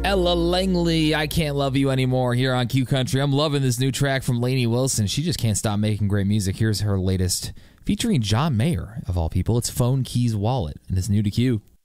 Ella Langley, I Can't Love You Anymore here on Q Country. I'm loving this new track from Lainey Wilson. She just can't stop making great music. Here's her latest featuring John Mayer, of all people. It's Phone Keys Wallet, and it's new to Q.